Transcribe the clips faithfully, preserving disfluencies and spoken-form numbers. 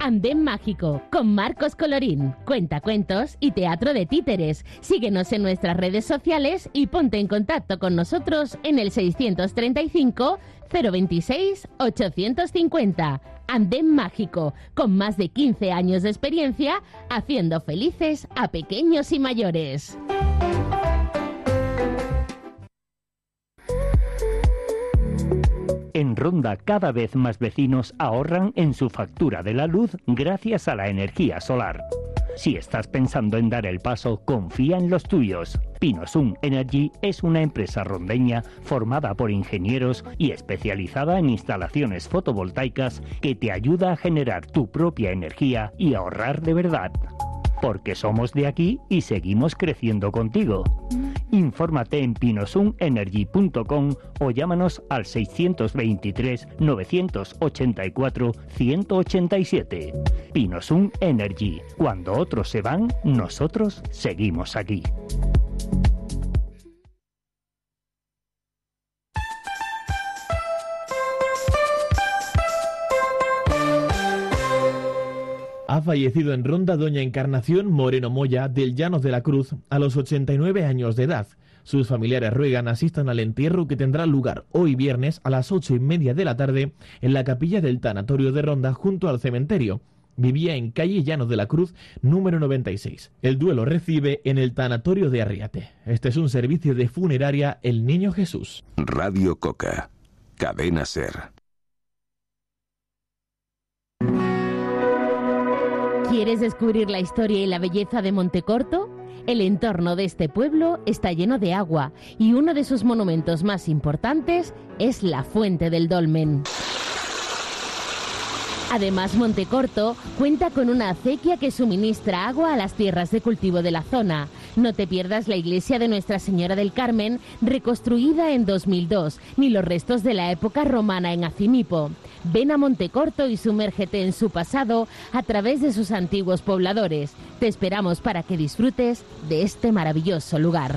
Andén Mágico, con Marcos Colorín, cuentacuentos y teatro de títeres. Síguenos en nuestras redes sociales y ponte en contacto con nosotros en el seiscientos treinta y cinco, cero veintiséis, ochocientos cincuenta. Andén Mágico, con más de quince años de experiencia, haciendo felices a pequeños y mayores. En Ronda, cada vez más vecinos ahorran en su factura de la luz gracias a la energía solar. Si estás pensando en dar el paso, confía en los tuyos. Pinosun Energy es una empresa rondeña formada por ingenieros y especializada en instalaciones fotovoltaicas que te ayuda a generar tu propia energía y ahorrar de verdad. Porque somos de aquí y seguimos creciendo contigo. Infórmate en pinosun energy punto com o llámanos al seiscientos veintitrés, novecientos ochenta y cuatro, ciento ochenta y siete. Pinosun Energy. Cuando otros se van, nosotros seguimos aquí. Ha fallecido en Ronda doña Encarnación Moreno Moya del Llanos de la Cruz a los ochenta y nueve años de edad. Sus familiares ruegan asistan al entierro que tendrá lugar hoy viernes a las ocho y media de la tarde en la capilla del tanatorio de Ronda junto al cementerio. Vivía en calle Llanos de la Cruz, número noventa y seis. El duelo recibe en el tanatorio de Arriate. Este es un servicio de funeraria El Niño Jesús. Radio Coca, Cadena Ser. ¿Quieres descubrir la historia y la belleza de Montecorto? El entorno de este pueblo está lleno de agua y uno de sus monumentos más importantes es la Fuente del Dolmen. Además, Montecorto cuenta con una acequia que suministra agua a las tierras de cultivo de la zona. No te pierdas la iglesia de Nuestra Señora del Carmen, reconstruida en dos mil dos, ni los restos de la época romana en Acimipo. Ven a Montecorto y sumérgete en su pasado a través de sus antiguos pobladores. Te esperamos para que disfrutes de este maravilloso lugar.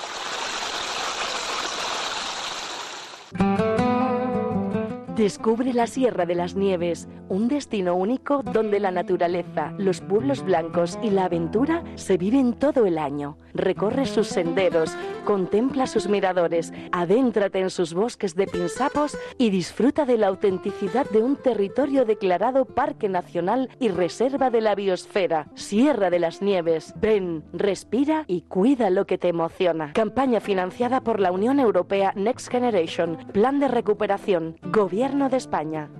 Descubre la Sierra de las Nieves, un destino único donde la naturaleza, los pueblos blancos y la aventura se viven todo el año. Recorre sus senderos, contempla sus miradores, adéntrate en sus bosques de pinsapos y disfruta de la autenticidad de un territorio declarado Parque Nacional y Reserva de la Biosfera. Sierra de las Nieves. Ven, respira y cuida lo que te emociona. Campaña financiada por la Unión Europea Next Generation. Plan de recuperación. Gobierno de España.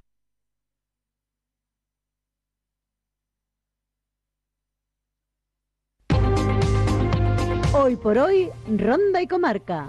Hoy por hoy, Ronda y Comarca.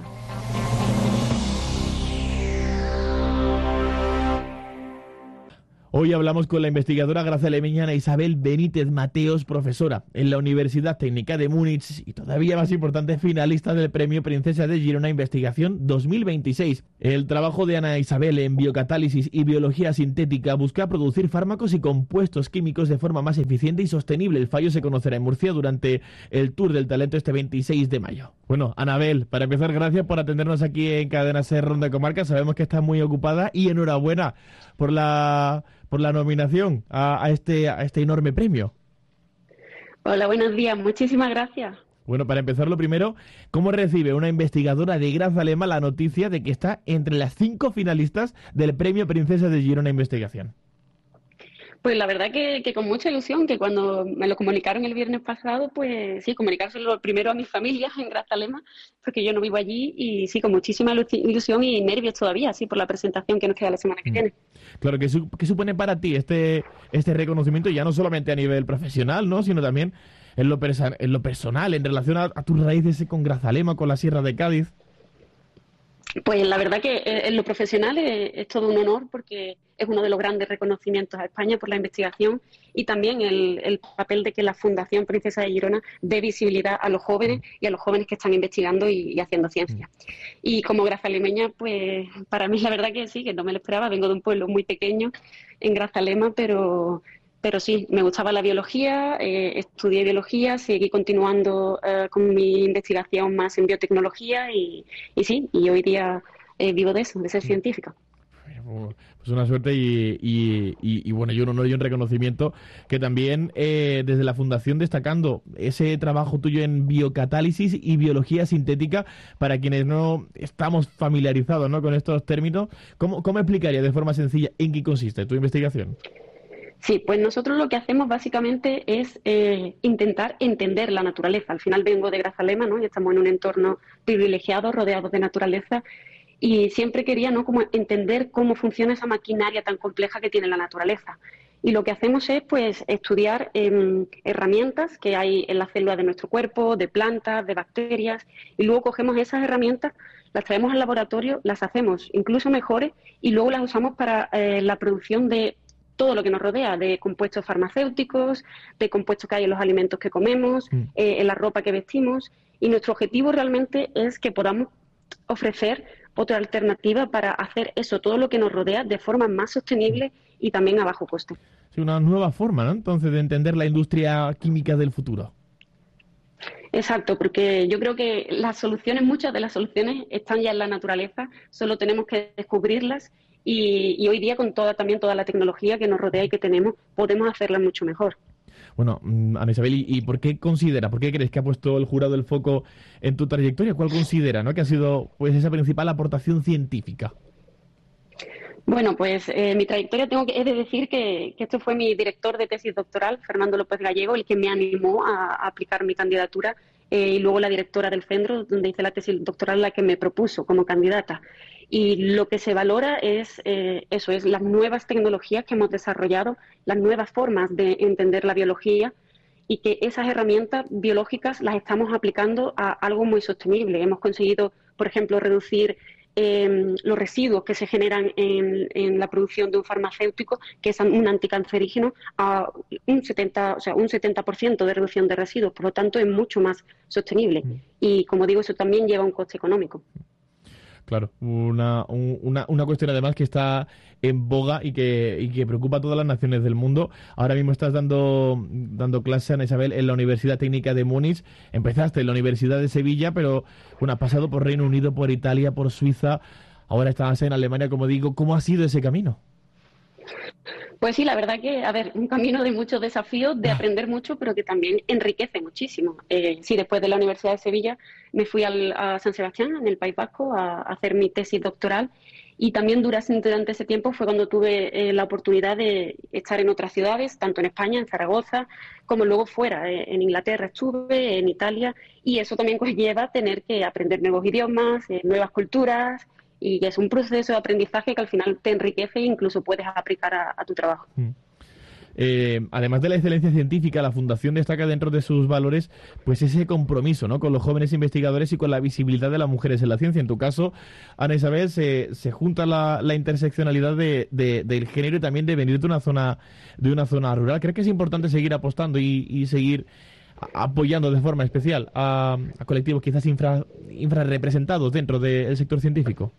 Hoy hablamos con la investigadora grazalemeñana Isabel Benítez Mateos, profesora en la Universidad Técnica de Múnich y todavía más importante, finalista del Premio Princesa de Girona Investigación dos mil veintiséis. El trabajo de Ana Isabel en biocatálisis y biología sintética busca producir fármacos y compuestos químicos de forma más eficiente y sostenible. El fallo se conocerá en Murcia durante el Tour del Talento este veintiséis de mayo. Bueno, Anabel, para empezar, gracias por atendernos aquí en Cadena Ser Ronda de Comarca. Sabemos que estás muy ocupada y enhorabuena por la... por la nominación a, a, este, a este enorme premio. Hola, buenos días. Muchísimas gracias. Bueno, para empezar, lo primero, ¿cómo recibe una investigadora de Grazalema la noticia de que está entre las cinco finalistas del Premio Princesa de Girona Investigación? Pues la verdad que, que con mucha ilusión, que cuando me lo comunicaron el viernes pasado, pues sí, comunicárselo primero a mi familia en Grazalema, porque yo no vivo allí, y sí, con muchísima ilusión y nervios todavía, sí, por la presentación que nos queda la semana que viene. Claro, ¿qué, su, qué supone para ti este, este reconocimiento, ya no solamente a nivel profesional, ¿no?, sino también en lo, persa, en lo personal, en relación a, a tus raíces con Grazalema, con la Sierra de Cádiz? Pues la verdad que en lo profesional es, es todo un honor, porque es uno de los grandes reconocimientos a España por la investigación, y también el, el papel de que la Fundación Princesa de Girona dé visibilidad a los jóvenes y a los jóvenes que están investigando y, y haciendo ciencia. Y como grazalemeña, pues para mí la verdad que sí, que no me lo esperaba. Vengo de un pueblo muy pequeño en Grazalema, pero... Pero sí, me gustaba la biología, eh, estudié biología, seguí continuando eh, con mi investigación más en biotecnología y, y sí, y hoy día eh, vivo de eso, de ser científica. Pues una suerte y, y, y, y bueno, y un honor y un reconocimiento que también eh, desde la Fundación destacando ese trabajo tuyo en biocatálisis y biología sintética, para quienes no estamos familiarizados, ¿no?, con estos términos, ¿cómo, cómo explicaría de forma sencilla en qué consiste tu investigación? Sí, pues nosotros lo que hacemos básicamente es eh, intentar entender la naturaleza. Al final vengo de Grazalema, ¿no?, y estamos en un entorno privilegiado, rodeados de naturaleza. Y siempre quería, ¿no?, como entender cómo funciona esa maquinaria tan compleja que tiene la naturaleza. Y lo que hacemos es, pues, estudiar eh, herramientas que hay en las células de nuestro cuerpo, de plantas, de bacterias, y luego cogemos esas herramientas, las traemos al laboratorio, las hacemos incluso mejores y luego las usamos para eh, la producción de todo lo que nos rodea, de compuestos farmacéuticos, de compuestos que hay en los alimentos que comemos, mm. eh, en la ropa que vestimos. Y nuestro objetivo realmente es que podamos ofrecer otra alternativa para hacer eso, todo lo que nos rodea, de forma más sostenible y también a bajo coste. Sí, una nueva forma, ¿no?, entonces, de entender la industria química del futuro. Exacto, porque yo creo que las soluciones, muchas de las soluciones están ya en la naturaleza, solo tenemos que descubrirlas y, y hoy día con toda también toda la tecnología que nos rodea y que tenemos, podemos hacerlas mucho mejor. Bueno, Ana Isabel, ¿y, ¿y por qué considera, por qué crees que ha puesto el jurado el foco en tu trayectoria? ¿Cuál considera, ¿no?, que ha sido, pues, esa principal aportación científica? Bueno, pues eh, mi trayectoria, tengo que he de decir que, que esto fue mi director de tesis doctoral, Fernando López Gallego, el que me animó a, a aplicar mi candidatura, eh, y luego la directora del centro donde hice la tesis doctoral, la que me propuso como candidata. Y lo que se valora es eh, eso, es las nuevas tecnologías que hemos desarrollado, las nuevas formas de entender la biología, y que esas herramientas biológicas las estamos aplicando a algo muy sostenible. Hemos conseguido, por ejemplo, reducir eh, los residuos que se generan en, en la producción de un farmacéutico, que es un anticancerígeno, a un setenta, o sea, un setenta por ciento de reducción de residuos. Por lo tanto, es mucho más sostenible. Y, como digo, eso también lleva un coste económico. Claro, una, una, una cuestión además que está en boga y que, y que preocupa a todas las naciones del mundo. Ahora mismo estás dando, dando clase, Ana Isabel, en la Universidad Técnica de Múnich. Empezaste en la Universidad de Sevilla, pero bueno, has pasado por Reino Unido, por Italia, por Suiza. Ahora estás en Alemania, como digo. ¿Cómo ha sido ese camino? Pues sí, la verdad que, a ver, un camino de muchos desafíos, de aprender mucho, pero que también enriquece muchísimo. Eh, sí, después de la Universidad de Sevilla me fui al, a San Sebastián, en el País Vasco, a, a hacer mi tesis doctoral, y también durante, durante ese tiempo fue cuando tuve eh, la oportunidad de estar en otras ciudades, tanto en España, en Zaragoza, como luego fuera. Eh, en Inglaterra estuve, en Italia, y eso también conlleva tener que aprender nuevos idiomas, eh, nuevas culturas, y es un proceso de aprendizaje que al final te enriquece e incluso puedes aplicar a, a tu trabajo. Mm. Eh, además de la excelencia científica, la Fundación destaca dentro de sus valores pues ese compromiso, ¿no?, con los jóvenes investigadores y con la visibilidad de las mujeres en la ciencia. En tu caso, Ana Isabel, se, se junta la, la interseccionalidad de, de, del género y también de venir de una zona, de una zona rural. ¿Crees que es importante seguir apostando y, y seguir apoyando de forma especial a, a colectivos quizás infra, infrarrepresentados dentro del sector científico?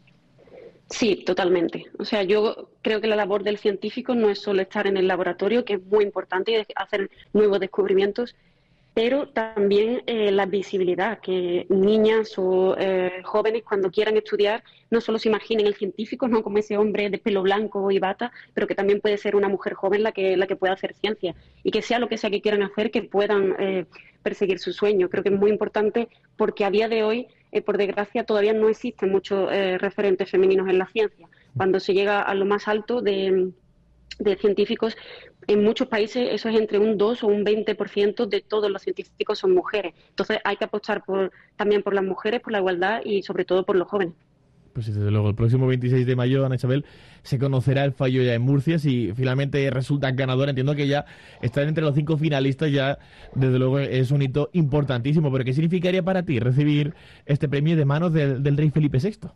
Sí, totalmente. O sea, yo creo que la labor del científico no es solo estar en el laboratorio, que es muy importante, y hacer nuevos descubrimientos, pero también eh, la visibilidad, que niñas o eh, jóvenes cuando quieran estudiar no solo se imaginen el científico, no como ese hombre de pelo blanco y bata, pero que también puede ser una mujer joven la que, la que pueda hacer ciencia, y que sea lo que sea que quieran hacer, que puedan eh, perseguir su sueño. Creo que es muy importante porque a día de hoy, eh, por desgracia, todavía no existen muchos eh, referentes femeninos en la ciencia. Cuando se llega a lo más alto de, de científicos, en muchos países eso es entre un dos o un veinte por ciento de todos los científicos son mujeres. Entonces hay que apostar por, también por las mujeres, por la igualdad y sobre todo por los jóvenes. Pues sí, desde luego, el próximo veintiséis de mayo, Ana Isabel, se conocerá el fallo ya en Murcia. Si finalmente resulta ganadora, entiendo que ya estar entre los cinco finalistas ya, desde luego, es un hito importantísimo. ¿Pero qué significaría para ti recibir este premio de manos del, del rey Felipe sexto?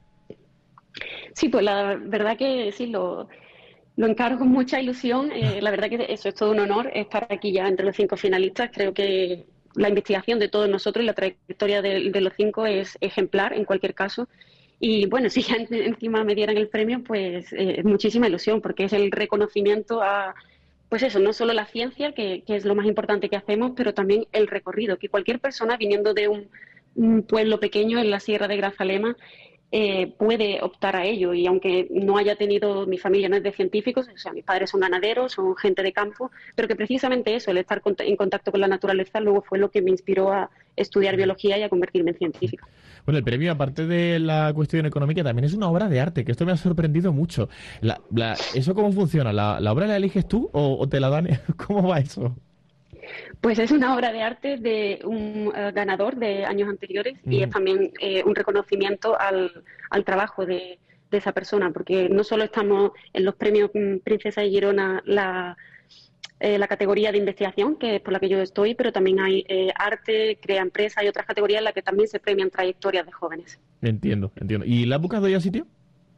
Sí, pues la verdad que sí, lo, lo encaro con mucha ilusión. Eh, la verdad que eso es todo un honor, estar aquí ya entre los cinco finalistas. Creo que la investigación de todos nosotros y la trayectoria de, de los cinco es ejemplar en cualquier caso. Y bueno, si ya encima me dieran el premio, pues eh, muchísima ilusión, porque es el reconocimiento a, pues eso, no solo la ciencia, que, que es lo más importante que hacemos, pero también el recorrido, que cualquier persona viniendo de un, un pueblo pequeño en la Sierra de Grazalema eh, puede optar a ello. Y aunque no haya tenido, mi familia no es de científicos, o sea, mis padres son ganaderos, son gente de campo, pero que precisamente eso, el estar en contacto con la naturaleza, luego fue lo que me inspiró a estudiar biología y a convertirme en científica. Bueno, el premio, aparte de la cuestión económica, también es una obra de arte, que esto me ha sorprendido mucho. La, la, ¿Eso cómo funciona? ¿La, ¿La obra la eliges tú o, o te la dan? ¿Cómo va eso? Pues es una obra de arte de un uh, ganador de años anteriores mm. y es también eh, un reconocimiento al, al trabajo de, de esa persona, porque no solo estamos en los premios Princesa de Girona, la... Eh, la categoría de investigación, que es por la que yo estoy, pero también hay eh, arte, crea empresa y otras categorías en las que también se premian trayectorias de jóvenes. Entiendo, entiendo. ¿Y la has buscado ya sitio?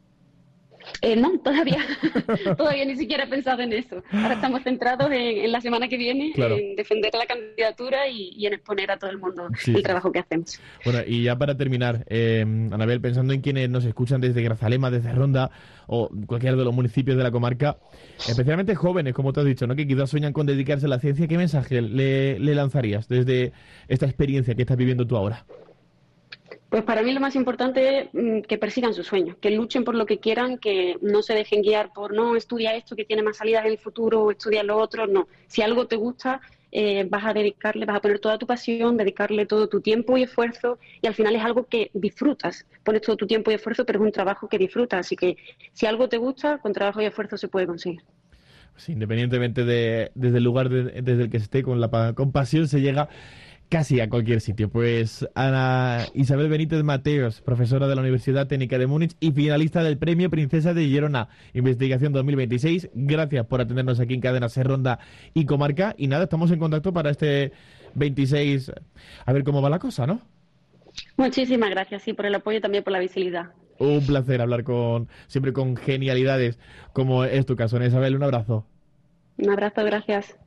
Eh, no, todavía todavía ni siquiera he pensado en eso. Ahora estamos centrados en, en la semana que viene, claro, en defender la candidatura y, y en exponer a todo el mundo sí, el trabajo que hacemos. Bueno, y ya para terminar, eh, Anabel, pensando en quienes nos escuchan desde Grazalema, desde Ronda o cualquiera de los municipios de la comarca, especialmente jóvenes, como te has dicho, ¿no?, que quizás sueñan con dedicarse a la ciencia, ¿qué mensaje le, le lanzarías desde esta experiencia que estás viviendo tú ahora? Pues para mí lo más importante es que persigan sus sueños, que luchen por lo que quieran, que no se dejen guiar por no, estudia esto que tiene más salidas en el futuro, o estudia lo otro, no. Si algo te gusta, eh, vas a dedicarle, vas a poner toda tu pasión, dedicarle todo tu tiempo y esfuerzo, y al final es algo que disfrutas. Pones todo tu tiempo y esfuerzo, pero es un trabajo que disfrutas, así que si algo te gusta, con trabajo y esfuerzo se puede conseguir. Pues independientemente de desde el lugar de, desde el que esté, con la con pasión se llega casi a cualquier sitio. Pues Ana Isabel Benítez Mateos, profesora de la Universidad Técnica de Múnich y finalista del Premio Princesa de Girona Investigación dos mil veintiséis. Gracias por atendernos aquí en Cadena Ser Ronda y Comarca. Y nada, estamos en contacto para este veintiséis, a ver cómo va la cosa, ¿no? Muchísimas gracias, sí, por el apoyo y también por la visibilidad. Un placer hablar con siempre con genialidades, como es tu caso, Ana Isabel. Un abrazo. Un abrazo, gracias.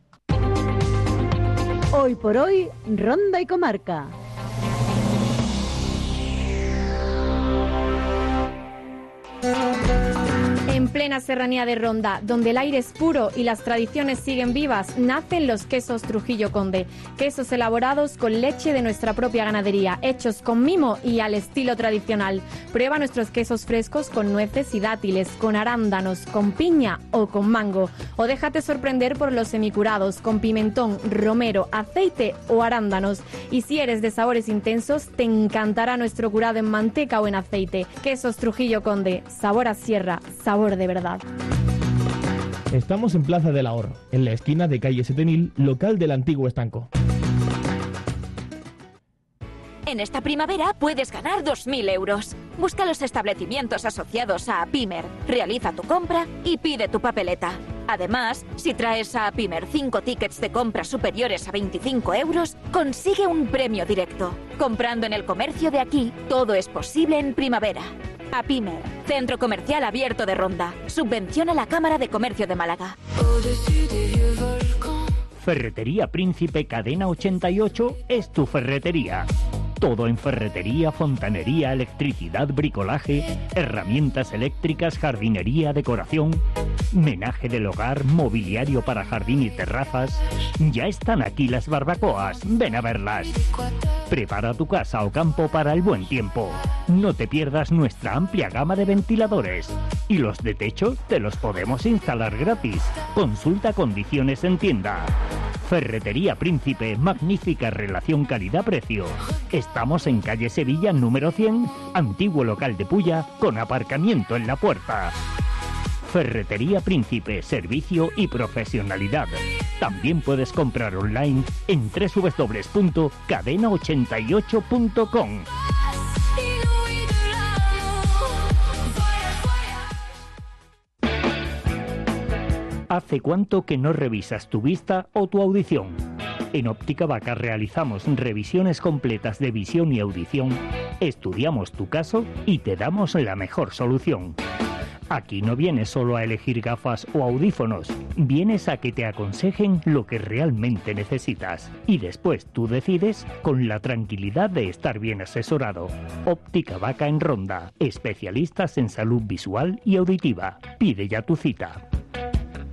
Hoy por hoy, Ronda y Comarca. En plena serranía de Ronda, donde el aire es puro y las tradiciones siguen vivas, nacen los quesos Trujillo Conde. Quesos elaborados con leche de nuestra propia ganadería, hechos con mimo y al estilo tradicional. Prueba nuestros quesos frescos con nueces y dátiles, con arándanos, con piña o con mango. O déjate sorprender por los semicurados, con pimentón, romero, aceite o arándanos. Y si eres de sabores intensos, te encantará nuestro curado en manteca o en aceite. Quesos Trujillo Conde, sabor a sierra, sabor de verdad. Estamos en Plaza del Ahorro, en la esquina de calle Setenil, local del antiguo estanco. En esta primavera puedes ganar dos mil euros. Busca los establecimientos asociados a Apimer, realiza tu compra y pide tu papeleta. Además, si traes a Apimer cinco tickets de compra superiores a veinticinco euros, consigue un premio directo. Comprando en el comercio de aquí, todo es posible en primavera. Apimer, Centro Comercial Abierto de Ronda. Subvenciona la Cámara de Comercio de Málaga. Ferretería Príncipe Cadena ochenta y ocho es tu ferretería. Todo en ferretería, fontanería, electricidad, bricolaje, herramientas eléctricas, jardinería, decoración, menaje del hogar, mobiliario para jardín y terrazas. Ya están aquí las barbacoas, ven a verlas. Prepara tu casa o campo para el buen tiempo. No te pierdas nuestra amplia gama de ventiladores. Y los de techo te los podemos instalar gratis. Consulta condiciones en tienda. Ferretería Príncipe, magnífica relación calidad-precio. Estamos en calle Sevilla número cien, antiguo local de Pulla, con aparcamiento en la puerta. Ferretería Príncipe, servicio y profesionalidad. También puedes comprar online en doble u doble u doble u punto cadena ochenta y ocho punto com. ¿Hace cuánto que no revisas tu vista o tu audición? En Óptica Vaca realizamos revisiones completas de visión y audición, estudiamos tu caso y te damos la mejor solución. Aquí no vienes solo a elegir gafas o audífonos, vienes a que te aconsejen lo que realmente necesitas. Y después tú decides con la tranquilidad de estar bien asesorado. Óptica Vaca en Ronda, especialistas en salud visual y auditiva. Pide ya tu cita.